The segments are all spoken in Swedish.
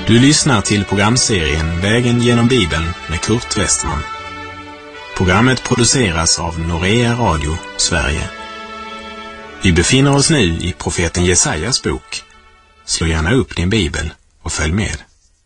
Du lyssnar till programserien Vägen genom Bibeln med Kurt Westman. Programmet produceras av Norea Radio, Sverige. Vi befinner oss nu i profeten Jesajas bok. Slå gärna upp din bibel och följ med.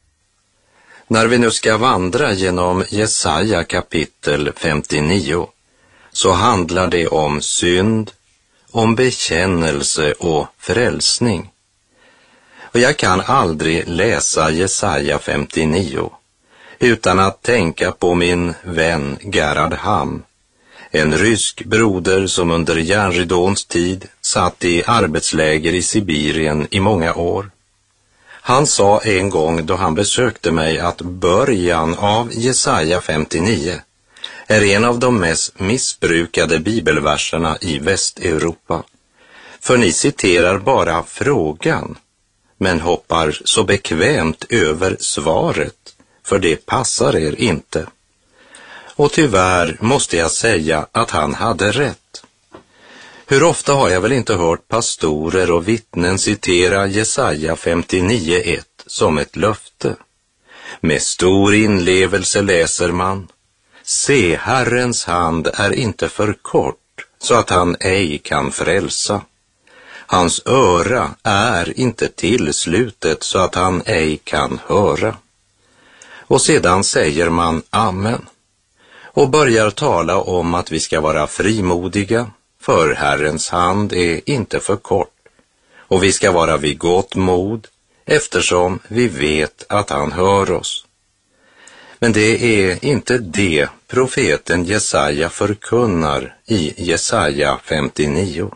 När vi nu ska vandra genom Jesaja kapitel 59 så handlar det om synd, om bekännelse och frälsning. Och jag kan aldrig läsa Jesaja 59 utan att tänka på min vän Gerhard Ham, en rysk broder som under järnridåns tid satt i arbetsläger i Sibirien i många år. Han sa en gång då han besökte mig att början av Jesaja 59 är en av de mest missbrukade bibelverserna i Västeuropa. För ni citerar bara frågan, men hoppar så bekvämt över svaret, för det passar er inte. Och tyvärr måste jag säga att han hade rätt. Hur ofta har jag väl inte hört pastorer och vittnen citera Jesaja 59:1 som ett löfte. Med stor inlevelse läser man: Se, Herrens hand är inte för kort, så att han ej kan frälsa. Hans öra är inte tillslutet, så att han ej kan höra. Och sedan säger man amen och börjar tala om att vi ska vara frimodiga, för Herrens hand är inte för kort, och vi ska vara vid gott mod eftersom vi vet att han hör oss. Men det är inte det profeten Jesaja förkunnar i Jesaja 59.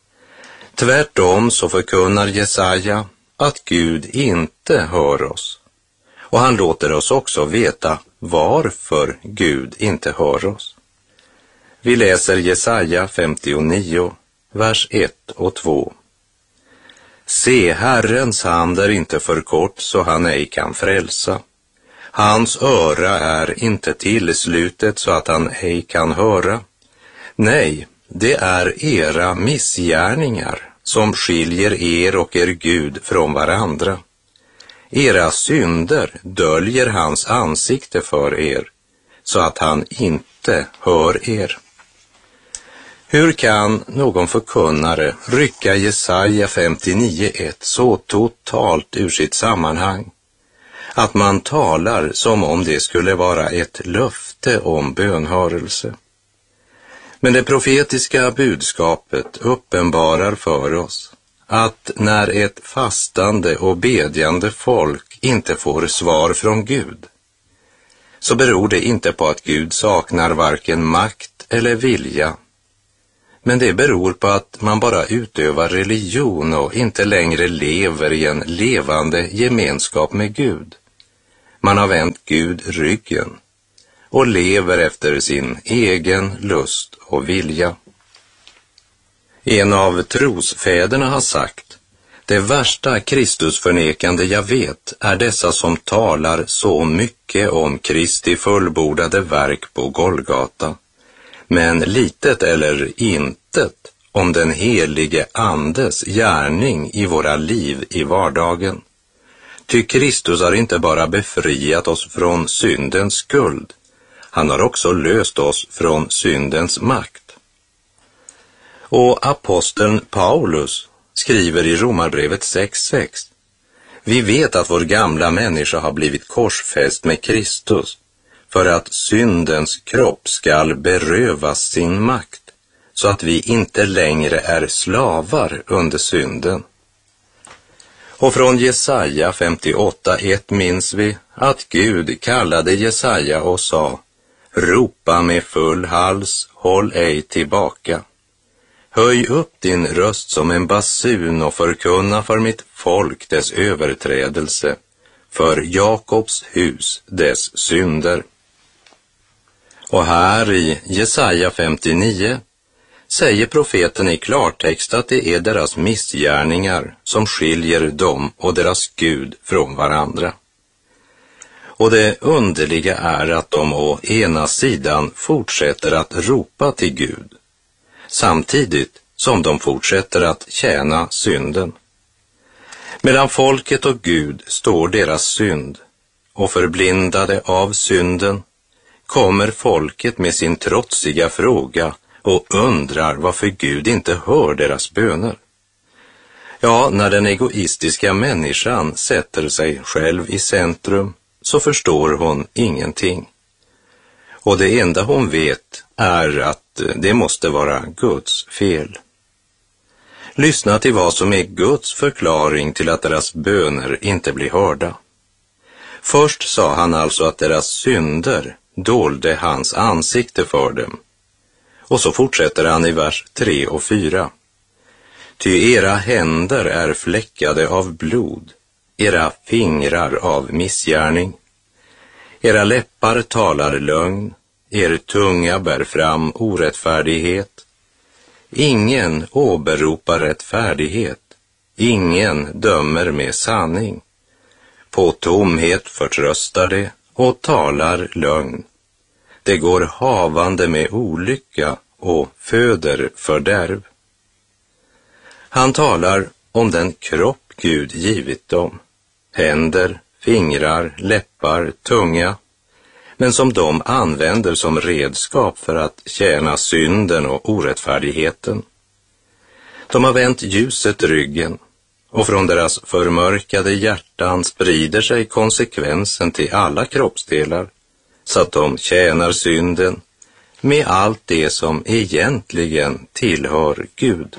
Tvärtom så förkunnar Jesaja att Gud inte hör oss. Och han låter oss också veta varför Gud inte hör oss. Vi läser Jesaja 59, vers 1 och 2. Se, Herrens hand är inte för kort, så han ej kan frälsa. Hans öra är inte tillslutet, så att han ej kan höra. Nej, det är era missgärningar som skiljer er och er Gud från varandra. Era synder döljer hans ansikte för er, så att han inte hör er. Hur kan någon förkunnare rycka Jesaja 59:1 så totalt ur sitt sammanhang att man talar som om det skulle vara ett löfte om bönhörelse? Men det profetiska budskapet uppenbarar för oss att när ett fastande och bedjande folk inte får svar från Gud, så beror det inte på att Gud saknar varken makt eller vilja, men det beror på att man bara utövar religion och inte längre lever i en levande gemenskap med Gud. Man har vänt Gud ryggen och lever efter sin egen lust och vilja. En av trosfäderna har sagt: det värsta Kristusförnekande jag vet är dessa som talar så mycket om Kristi fullbordade verk på Golgata, men litet eller intet om den helige Andes gärning i våra liv i vardagen. Ty Kristus har inte bara befriat oss från syndens skuld, han har också löst oss från syndens makt. Och aposteln Paulus skriver i Romarbrevet 6:6: vi vet att vår gamla människa har blivit korsfäst med Kristus, för att syndens kropp skall berövas sin makt, så att vi inte längre är slavar under synden. Och från Jesaja 58:1 minns vi att Gud kallade Jesaja och sa: ropa med full hals, håll ej tillbaka. Höj upp din röst som en basun och förkunna för mitt folk dess överträdelse, för Jakobs hus dess synder. Och här i Jesaja 59 säger profeten i klartext att det är deras missgärningar som skiljer dem och deras Gud från varandra. Och det underliga är att de å ena sidan fortsätter att ropa till Gud, samtidigt som de fortsätter att tjäna synden. Mellan folket och Gud står deras synd, och förblindade av synden kommer folket med sin trotsiga fråga och undrar varför Gud inte hör deras böner. Ja, när den egoistiska människan sätter sig själv i centrum så förstår hon ingenting. Och det enda hon vet är att det måste vara Guds fel. Lyssna till vad som är Guds förklaring till att deras böner inte blir hörda. Först sa han alltså att deras synder dolde hans ansikte för dem. Och så fortsätter han i vers 3 och 4. Ty era händer är fläckade av blod, era fingrar av missgärning. Era läppar talar lögn, er tunga bär fram orättfärdighet. Ingen åberopar rättfärdighet, ingen dömer med sanning. På tomhet förtröstar det och talar lögn. Det går havande med olycka och föder fördärv. Han talar om den kropp Gud givit dem, händer, fingrar, läppar, tunga, men som de använder som redskap för att tjäna synden och orättfärdigheten. De har vänt ljuset ryggen, och från deras förmörkade hjärtan sprider sig konsekvensen till alla kroppsdelar, så att de tjänar synden med allt det som egentligen tillhör Gud.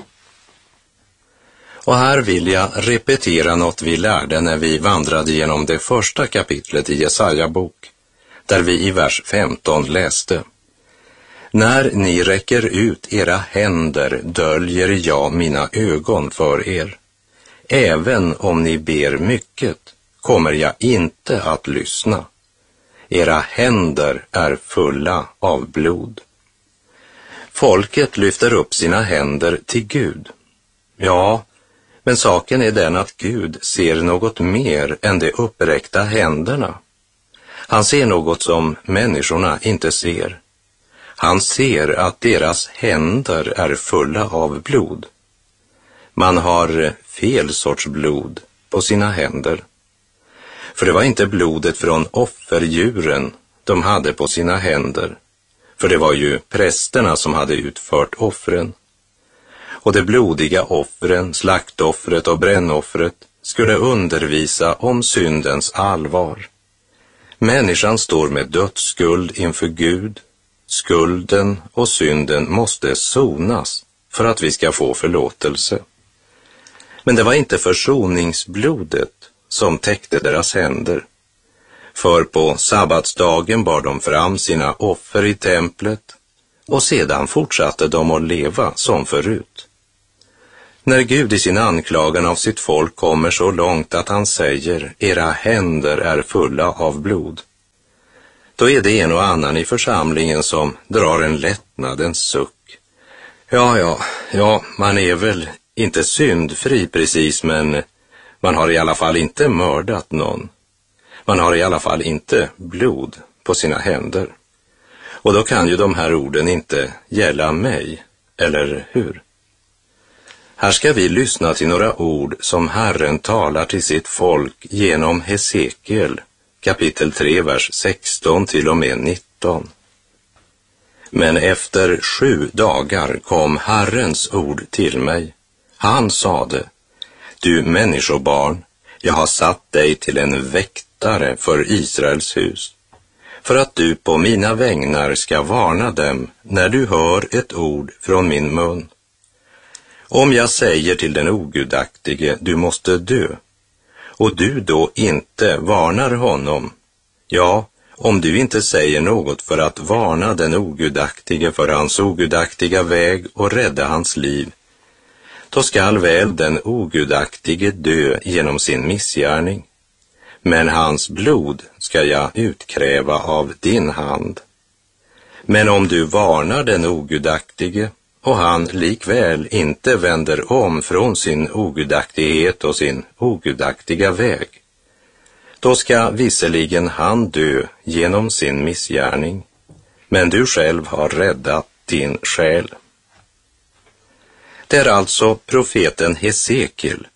Och här vill jag repetera något vi lärde när vi vandrade genom det första kapitlet i Jesaja bok, där vi i vers 15 läste: När ni räcker ut era händer döljer jag mina ögon för er. Även om ni ber mycket kommer jag inte att lyssna. Era händer är fulla av blod. Folket lyfter upp sina händer till Gud. Ja, men saken är den att Gud ser något mer än de uppräckta händerna. Han ser något som människorna inte ser. Han ser att deras händer är fulla av blod. Man har fel sorts blod på sina händer. För det var inte blodet från offerdjuren de hade på sina händer. För det var ju prästerna som hade utfört offren. Och de blodiga offren, slaktoffret och brännoffret skulle undervisa om syndens allvar. Människan står med dödsskuld inför Gud. Skulden och synden måste sonas för att vi ska få förlåtelse. Men det var inte försoningsblodet som täckte deras händer. För på sabbatsdagen bar de fram sina offer i templet och sedan fortsatte de att leva som förut. När Gud i sin anklagan av sitt folk kommer så långt att han säger era händer är fulla av blod, då är det en och annan i församlingen som drar en lättnadens suck. Ja, man är väl inte syndfri precis, men man har i alla fall inte mördat någon. Man har i alla fall inte blod på sina händer. Och då kan ju de här orden inte gälla mig, eller hur? Här ska vi lyssna till några ord som Herren talar till sitt folk genom Hesekiel, kapitel 3, vers 16 till och med 19. Men efter 7 dagar kom Herrens ord till mig. Han sade: Du människobarn, jag har satt dig till en väktare för Israels hus, för att du på mina vägnar ska varna dem när du hör ett ord från min mun. Om jag säger till den ogudaktige, du måste dö, och du då inte varnar honom, ja, om du inte säger något för att varna den ogudaktige för hans ogudaktiga väg och rädda hans liv, då skall väl den ogudaktige dö genom sin missgärning, men hans blod ska jag utkräva av din hand. Men om du varnar den ogudaktige och han likväl inte vänder om från sin ogudaktighet och sin ogudaktiga väg, då ska visserligen han dö genom sin missgärning, men du själv har räddat din själ. Det är alltså profeten Hesekiel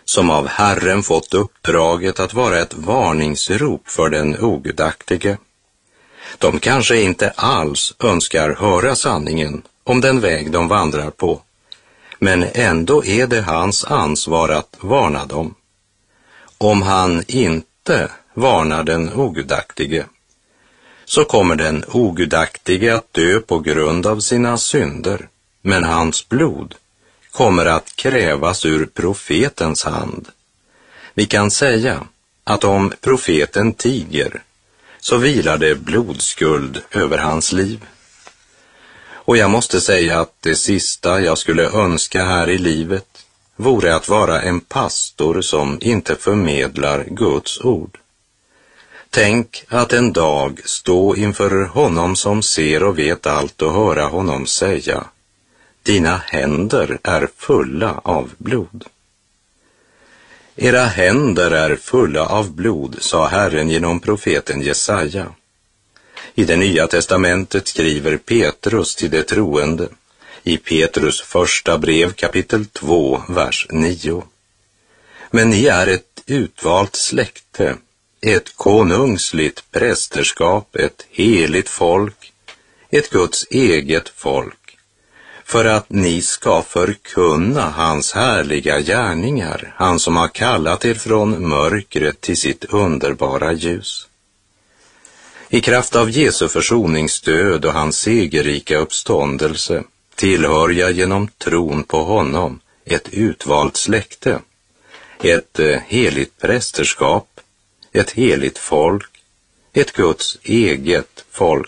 som av Herren fått uppdraget att vara ett varningsrop för den ogudaktige. De kanske inte alls önskar höra sanningen om den väg de vandrar på, men ändå är det hans ansvar att varna dem. Om han inte varnar den ogudaktige, så kommer den ogudaktige att dö på grund av sina synder, men hans blod kommer att krävas ur profetens hand. Vi kan säga att om profeten tiger, så vilar det blodskuld över hans liv. Och jag måste säga att det sista jag skulle önska här i livet vore att vara en pastor som inte förmedlar Guds ord. Tänk att en dag stå inför honom som ser och vet allt och höra honom säga: dina händer är fulla av blod. Era händer är fulla av blod, sa Herren genom profeten Jesaja. I det Nya testamentet skriver Petrus till de troende i Petrus första brev kapitel 2, vers 9. Men ni är ett utvalt släkte, ett konungsligt prästerskap, ett heligt folk, ett Guds eget folk, för att ni ska förkunna hans härliga gärningar, han som har kallat er från mörkret till sitt underbara ljus. I kraft av Jesu försoningsdöd och hans segerrika uppståndelse tillhör jag genom tron på honom ett utvalt släkte, ett heligt prästerskap, ett heligt folk, ett Guds eget folk.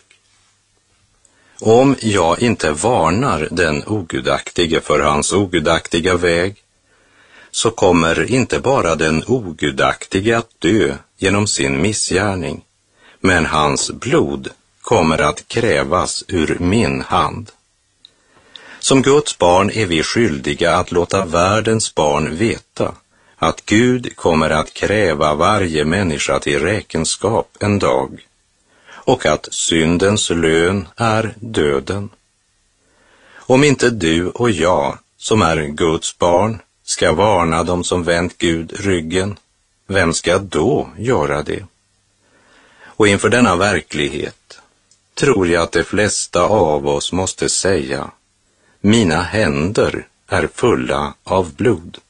Om jag inte varnar den ogudaktige för hans ogudaktiga väg, så kommer inte bara den ogudaktige att dö genom sin missgärning, men hans blod kommer att krävas ur min hand. Som Guds barn är vi skyldiga att låta världens barn veta att Gud kommer att kräva varje människa till räkenskap en dag, och att syndens lön är döden. Om inte du och jag, som är Guds barn, ska varna dem som vänt Gud ryggen, vem ska då göra det? Och inför denna verklighet tror jag att de flesta av oss måste säga: mina händer är fulla av blod.